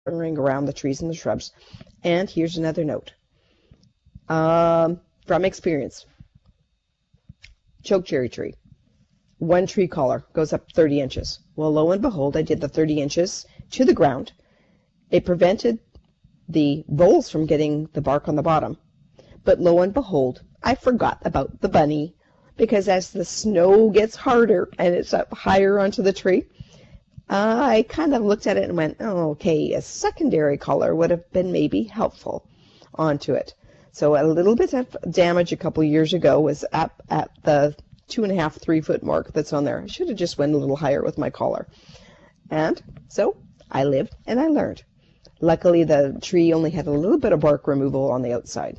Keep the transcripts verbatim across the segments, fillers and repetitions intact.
watering around the trees and the shrubs. And here's another note. Um, from experience, chokecherry tree. One tree collar goes up thirty inches. Well, lo and behold, I did the thirty inches to the ground. It prevented the voles from getting the bark on the bottom. But lo and behold, I forgot about the bunny, because as the snow gets harder and it's up higher onto the tree, I kind of looked at it and went, oh, okay, a secondary collar would have been maybe helpful onto it. So a little bit of damage a couple years ago was up at the two and a half, three foot mark that's on there. I should have just went a little higher with my collar. And so I lived and I learned. Luckily, the tree only had a little bit of bark removal on the outside.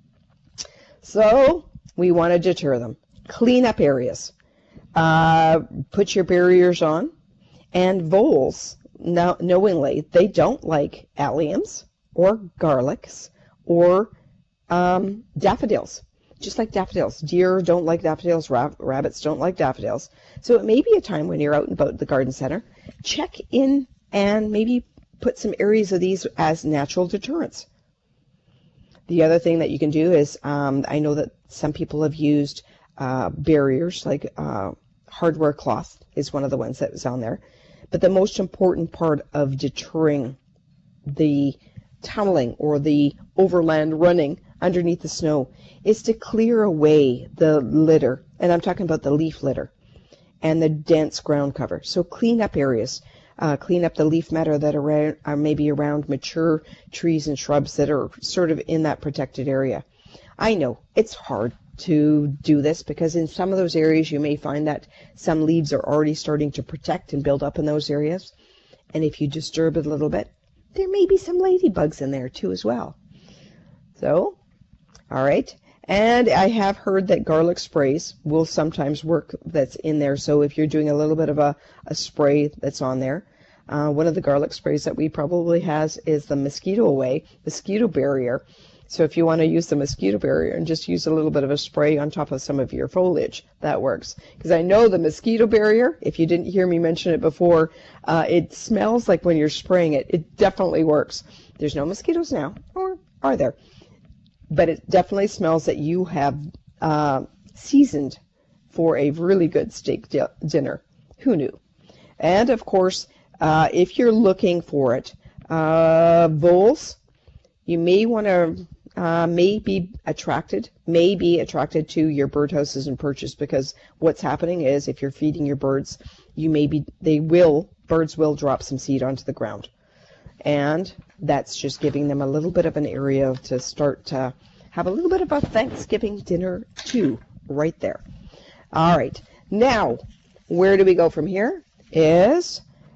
So we want to deter them. Clean up areas. Uh, put your barriers on. And voles, no, knowingly, they don't like alliums or garlics or um, daffodils. Just like daffodils. Deer don't like daffodils. Rab- rabbits don't like daffodils. So it may be a time when you're out and about the garden center, check in and maybe put some areas of these as natural deterrents. The other thing that you can do is, um, I know that some people have used uh, barriers, like uh, hardware cloth is one of the ones that was on there. But the most important part of deterring the tunneling or the overland running underneath the snow is to clear away the litter. And I'm talking about the leaf litter and the dense ground cover. So clean up areas. Uh, clean up the leaf matter that are, are maybe around mature trees and shrubs that are sort of in that protected area. I know it's hard to do this because in some of those areas you may find that some leaves are already starting to protect and build up in those areas. And if you disturb it a little bit, there may be some ladybugs in there too as well. So, all right. And I have heard that garlic sprays will sometimes work that's in there. So if you're doing a little bit of a, a spray that's on there, uh, one of the garlic sprays that we probably has is the mosquito away, mosquito barrier. So if you want to use the mosquito barrier and just use a little bit of a spray on top of some of your foliage, that works. Because I know the mosquito barrier, if you didn't hear me mention it before, uh, it smells like when you're spraying it. It definitely works. There's no mosquitoes now, or are there? But it definitely smells that you have uh, seasoned for a really good steak di- dinner. Who knew? And, of course, uh, if you're looking for it, uh, voles, you may want to uh, may be attracted, may be attracted to your birdhouses and perches, because what's happening is if you're feeding your birds, you may be, they will, birds will drop some seed onto the ground. And that's just giving them a little bit of an area to start to have a little bit of a Thanksgiving dinner too, right there. All right. Now, where do we go from here? Is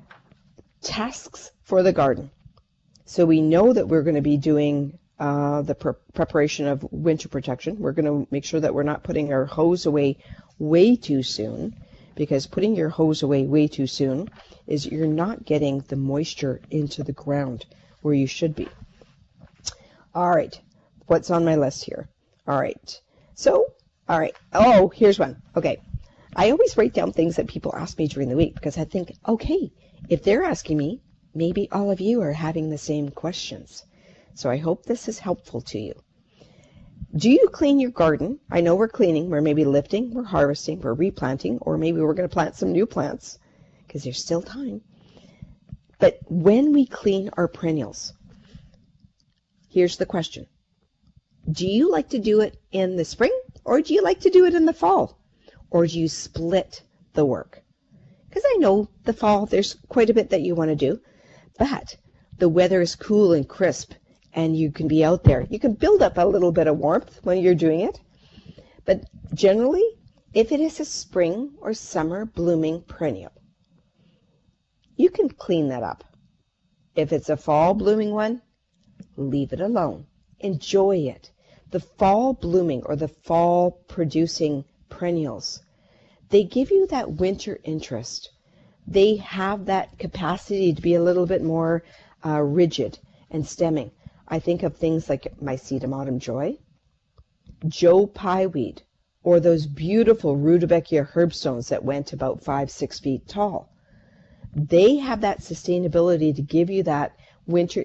tasks for the garden. So we know that we're going to be doing uh, the pre- preparation of winter protection. We're going to make sure that we're not putting our hose away way too soon, because putting your hose away way too soon is you're not getting the moisture into the ground where you should be. All right. What's on my list here? All right. So, all right. Oh, here's one. Okay. I always write down things that people ask me during the week because I think, okay, if they're asking me, maybe all of you are having the same questions. So I hope this is helpful to you. Do you clean your garden? I know we're cleaning. We're maybe lifting, we're harvesting, we're replanting, or maybe we're going to plant some new plants because there's still time. But when we clean our perennials, here's the question. Do you like to do it in the spring, or do you like to do it in the fall? Or do you split the work? Because I know the fall, there's quite a bit that you want to do, but the weather is cool and crisp, and you can be out there. You can build up a little bit of warmth when you're doing it. But generally, if it is a spring or summer blooming perennial, you can clean that up. If it's a fall blooming one, leave it alone. Enjoy it. The fall blooming or the fall producing perennials, they give you that winter interest. They have that capacity to be a little bit more uh, rigid and stemming. I think of things like Mycetum Autumn Joy, Joe Pyeweed, or those beautiful Rudbeckia herbstones that went about five, six feet tall. They have that sustainability to give you that winter